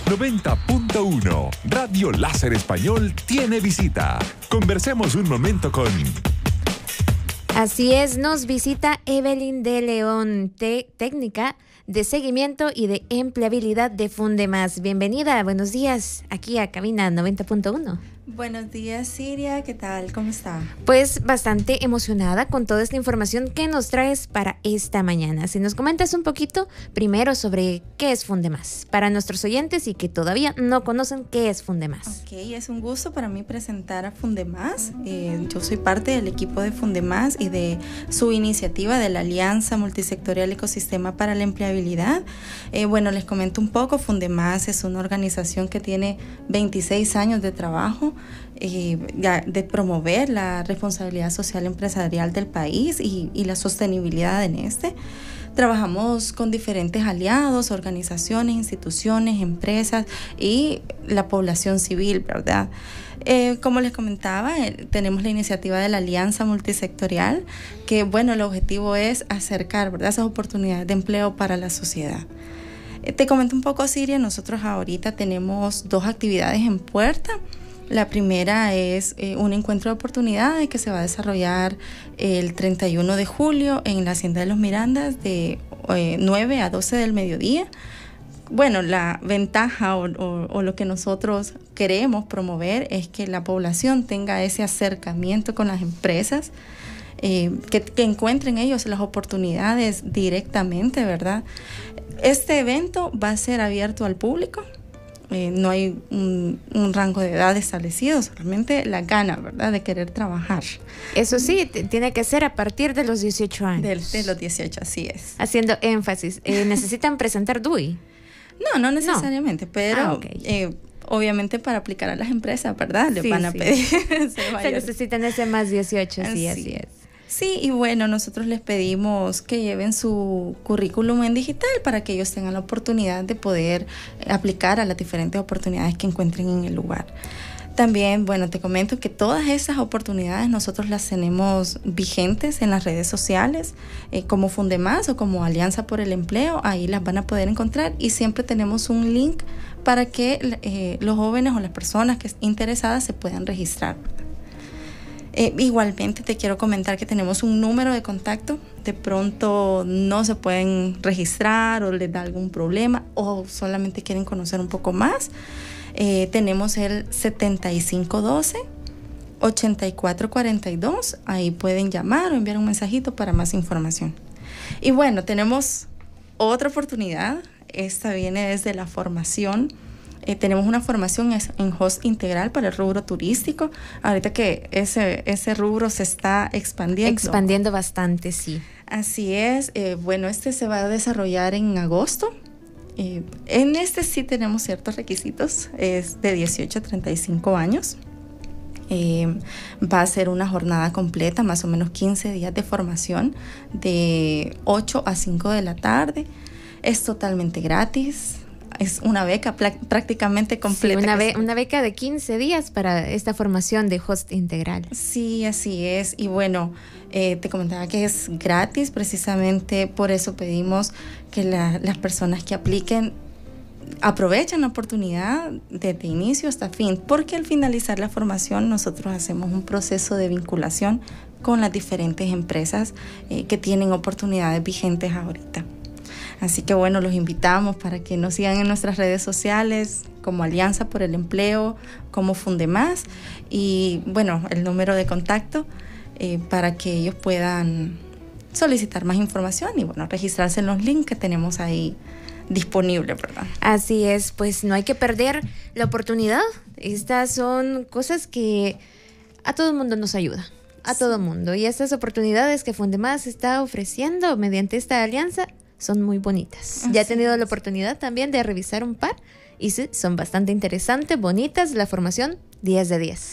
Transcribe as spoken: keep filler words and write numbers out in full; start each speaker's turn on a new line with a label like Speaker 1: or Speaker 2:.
Speaker 1: noventa punto uno. Radio Láser Español tiene visita. Conversemos un momento con...
Speaker 2: Así es, nos visita Evelyn de León, te- técnica de seguimiento y de empleabilidad de Fundemás. Bienvenida, buenos días, aquí a Cabina noventa punto uno.
Speaker 3: Buenos días, Siria, ¿qué tal? ¿Cómo está?
Speaker 2: Pues bastante emocionada con toda esta información que nos traes para esta mañana. Si nos comentas un poquito primero sobre qué es Fundemás, para nuestros oyentes y que todavía no conocen qué es Fundemás.
Speaker 3: Ok, es un gusto para mí presentar a Fundemás. Eh, yo soy parte del equipo de Fundemás y de su iniciativa de la Alianza Multisectorial Ecosistema para la Empleabilidad. Eh, bueno, les comento un poco. Fundemás es una organización que tiene veintiséis años de trabajo, Eh, de promover la responsabilidad social empresarial del país y, y la sostenibilidad en este. Trabajamos con diferentes aliados, organizaciones, instituciones, empresas y la población civil, ¿verdad? Eh, como les comentaba, eh, tenemos la iniciativa de la Alianza Multisectorial, que, bueno, el objetivo es acercar, ¿verdad?, esas oportunidades de empleo para la sociedad. Eh, te comento un poco, Siria, nosotros ahorita tenemos dos actividades en puerta. La primera es eh, un encuentro de oportunidades que se va a desarrollar el treinta y uno de julio en la Hacienda de los Mirandas de eh, nueve a doce del mediodía. Bueno, la ventaja o, o, o lo que nosotros queremos promover es que la población tenga ese acercamiento con las empresas, eh, que, que encuentren ellos las oportunidades directamente, ¿verdad? Este evento va a ser abierto al público. Eh, no hay un, un rango de edad establecido, solamente la gana, ¿verdad?, de querer trabajar.
Speaker 2: Eso sí, t- tiene que ser a partir de los dieciocho años.
Speaker 3: De, de los dieciocho, así es.
Speaker 2: Haciendo énfasis, eh, ¿necesitan presentar D U I?
Speaker 3: No, no necesariamente, no. pero
Speaker 2: ah, okay.
Speaker 3: eh, obviamente para aplicar a las empresas, ¿verdad?, le
Speaker 2: sí,
Speaker 3: van a
Speaker 2: sí.
Speaker 3: pedir.
Speaker 2: Se necesitan ese más dieciocho, sí,
Speaker 3: así,
Speaker 2: así es.
Speaker 3: Sí, y bueno, nosotros les pedimos que lleven su currículum en digital para que ellos tengan la oportunidad de poder aplicar a las diferentes oportunidades que encuentren en el lugar. También, bueno, te comento que todas esas oportunidades nosotros las tenemos vigentes en las redes sociales, eh, como Fundemás o como Alianza por el Empleo, ahí las van a poder encontrar y siempre tenemos un link para que eh, los jóvenes o las personas que estén interesadas se puedan registrar. Eh, igualmente te quiero comentar que tenemos un número de contacto. De pronto no se pueden registrar o les da algún problema o solamente quieren conocer un poco más. Eh, tenemos el setenta y cinco doce, ochenta y cuatro cuarenta y dos. Ahí pueden llamar o enviar un mensajito para más información. Y bueno, tenemos otra oportunidad. Esta viene desde la formación. Eh, tenemos una formación en host integral para el rubro turístico. Ahorita que ese, ese rubro se está expandiendo.
Speaker 2: Expandiendo bastante, sí.
Speaker 3: Así es. Eh, bueno, este se va a desarrollar en agosto. Eh, en este sí tenemos ciertos requisitos. Es de dieciocho a treinta y cinco años. Eh, va a ser una jornada completa, más o menos quince días de formación, de ocho a cinco de la tarde. Es totalmente gratis. Es una beca plá- prácticamente completa.
Speaker 2: Sí, una, be- una beca de quince días para esta formación de host integral.
Speaker 3: Sí, así es. Y bueno, eh, te comentaba que es gratis, precisamente por eso pedimos que la, las personas que apliquen aprovechen la oportunidad desde inicio hasta fin, porque al finalizar la formación nosotros hacemos un proceso de vinculación con las diferentes empresas eh, que tienen oportunidades vigentes ahorita. Así que bueno, los invitamos para que nos sigan en nuestras redes sociales como Alianza por el Empleo, como Fundemás y bueno, el número de contacto eh, para que ellos puedan solicitar más información y bueno, registrarse en los links que tenemos ahí disponibles, ¿verdad?
Speaker 2: Así es, pues no hay que perder la oportunidad. Estas son cosas que a todo el mundo nos ayuda, a sí. todo el mundo. Y estas oportunidades que Fundemás está ofreciendo mediante esta alianza son muy bonitas. Así ya he tenido la oportunidad también de revisar un par y sí, son bastante interesantes, bonitas. La formación diez de diez.